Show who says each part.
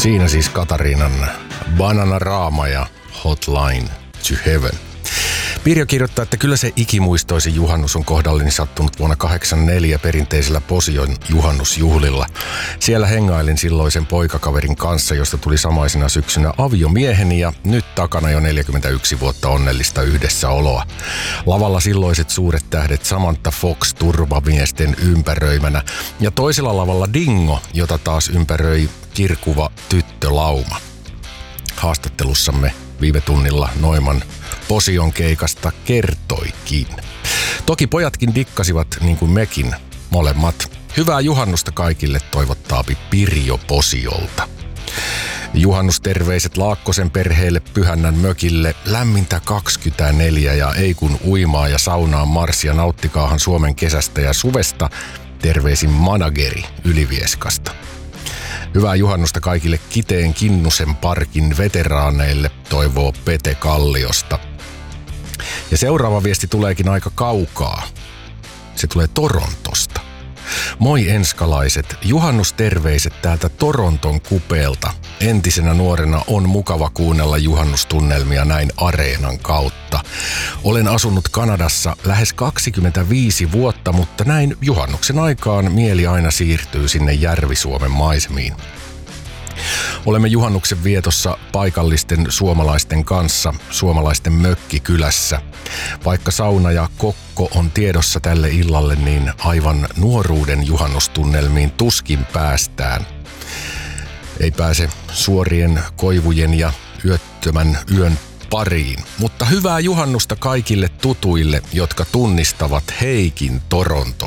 Speaker 1: Siinä siis Katariinan Bananarama ja Hotline to Heaven. Pirjo kirjoittaa, että kyllä se ikimuistoisin juhannus on kohdalleni sattunut vuonna 1984 perinteisellä Posion juhannusjuhlilla. Siellä hengailin silloisen poikakaverin kanssa, josta tuli samaisena syksynä aviomieheni ja nyt takana jo 41 vuotta onnellista yhdessäoloa. Lavalla silloiset suuret tähdet Samantha Fox turvamiesten ympäröimänä ja toisella lavalla Dingo, jota taas ympäröi kirkuva tyttölauma. Haastattelussamme viime tunnilla Noiman Posion keikasta kertoikin. Toki pojatkin dikkasivat niin kuin mekin, molemmat. Hyvää juhannusta kaikille toivottaapi Pirjo Posiolta. Juhannusterveiset Laakkosen perheelle Pyhännän mökille. Lämmintä 24 ja ei kun uimaa ja saunaan marssia, nauttikaahan Suomen kesästä ja suvesta. Terveisin manageri Ylivieskasta. Hyvää juhannusta kaikille Kiteen Kinnusen parkin veteraaneille, toivoo Pete Kalliosta. Ja seuraava viesti tuleekin aika kaukaa. Se tulee Torontosta. Moi enskalaiset, juhannusterveiset täältä Toronton kupeelta. Entisenä nuorena on mukava kuunnella juhannustunnelmia näin areenan kautta. Olen asunut Kanadassa lähes 25 vuotta, mutta näin juhannuksen aikaan mieli aina siirtyy sinne Järvi-Suomen maisemiin. Olemme juhannuksen vietossa paikallisten suomalaisten kanssa suomalaisten mökkikylässä. Vaikka sauna ja kokko on tiedossa tälle illalle, niin aivan nuoruuden juhannustunnelmiin tuskin päästään. Ei pääse suorien koivujen ja yöttömän yön pariin. Mutta hyvää juhannusta kaikille tutuille, jotka tunnistavat Heikin Torontosta.